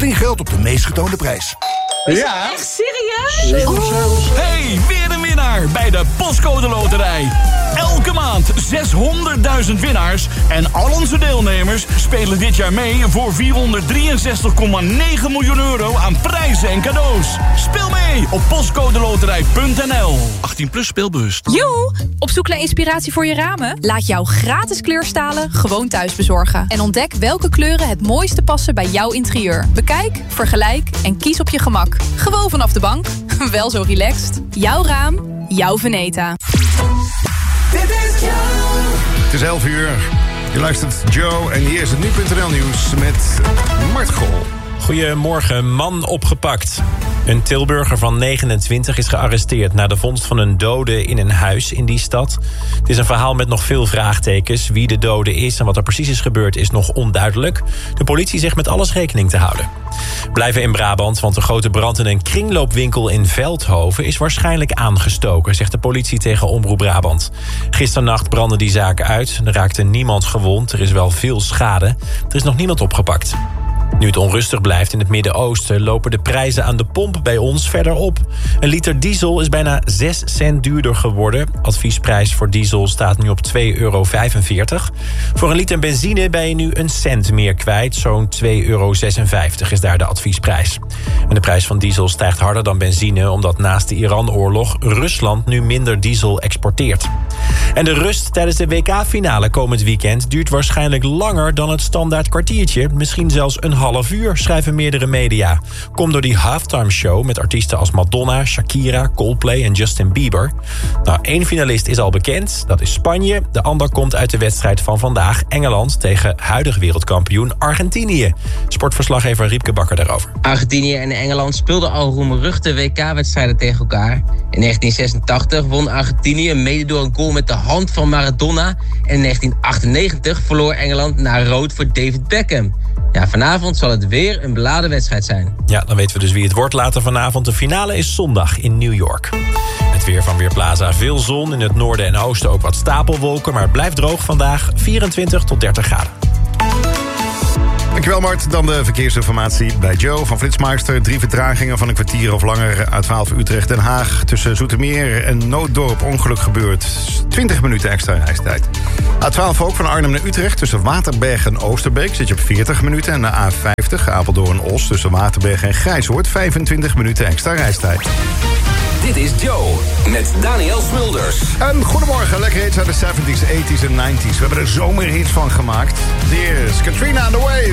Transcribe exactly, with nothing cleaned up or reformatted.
Korting geldt op de meest getoonde prijs. Ja? Echt serieus? Oh. Hey, weer een winnaar bij de Postcode Loterij. Elke maand zeshonderdduizend winnaars en al onze deelnemers spelen dit jaar mee voor vierhonderddrieënzestig komma negen miljoen euro aan prijzen en cadeaus. Speel mee op postcodeloterij punt n l. achttien plus speelbewust. Joe, op zoek naar inspiratie voor je ramen? Laat jouw gratis kleurstalen gewoon thuis bezorgen. En ontdek welke kleuren het mooiste passen bij jouw interieur. Bekijk, vergelijk en kies op je gemak. Gewoon vanaf de bank. Wel zo relaxed. Jouw raam, jouw Veneta. Het is elf uur. Je luistert Joe en hier is het nu punt n l nieuws met Mart Gol. Goedemorgen, man opgepakt. Een Tilburger van negenentwintig is gearresteerd na de vondst van een dode in een huis in die stad. Het is een verhaal met nog veel vraagtekens. Wie de dode is en wat er precies is gebeurd is nog onduidelijk. De politie zegt met alles rekening te houden. Blijven in Brabant, want de grote brand in een kringloopwinkel in Veldhoven is waarschijnlijk aangestoken, zegt de politie tegen Omroep Brabant. Gisternacht brandde die zaak uit. Er raakte niemand gewond. Er is wel veel schade. Er is nog niemand opgepakt. Nu het onrustig blijft in het Midden-Oosten lopen de prijzen aan de pomp bij ons verder op. Een liter diesel is bijna zes cent duurder geworden. Adviesprijs voor diesel staat nu op twee euro vijfenveertig. Voor een liter benzine ben je nu een cent meer kwijt. Zo'n twee euro zesenvijftig is daar de adviesprijs. En de prijs van diesel stijgt harder dan benzine, omdat naast de Iran-oorlog Rusland nu minder diesel exporteert. En de rust tijdens de W K-finale komend weekend duurt waarschijnlijk langer dan het standaard kwartiertje. Misschien zelfs een half uur, schrijven meerdere media. Kom door die halftime show met artiesten als Madonna, Shakira, Coldplay en Justin Bieber. Nou, één finalist is al bekend, dat is Spanje. De ander komt uit de wedstrijd van vandaag, Engeland tegen huidig wereldkampioen Argentinië. Sportverslaggever Riepke Bakker daarover. Argentinië en Engeland speelden al roemruchte W K-wedstrijden tegen elkaar. In negentien zesentachtig won Argentinië mede door een goal met de hand van Maradona. En in negentien achtennegentig verloor Engeland na rood voor David Beckham. Ja, vanavond zal het weer een beladen wedstrijd zijn. Ja, dan weten we dus wie het wordt later vanavond. De finale is zondag in New York. Het weer van Weerplaza. Veel zon, in het noorden en oosten ook wat stapelwolken. Maar het blijft droog vandaag, vierentwintig tot dertig graden. Dankjewel Mart. Dan de verkeersinformatie bij Joe van Flitsmeister. Drie vertragingen van een kwartier of langer uit twaalf Utrecht-Den Haag. Tussen Zoetermeer en Nooddorp ongeluk gebeurd. twintig minuten extra reistijd. A twaalf ook van Arnhem naar Utrecht. Tussen Waterberg en Oosterbeek zit je op veertig minuten. En de A vijftig Apeldoorn-Os tussen Waterberg en Grijshoort. vijfentwintig minuten extra reistijd. Dit is Joe met Daniel Smulders. En goedemorgen, lekker hits uit de zeventies, tachtiger en negentiger. We hebben er zomerhits van gemaakt. Dit is Katrina and the Waves.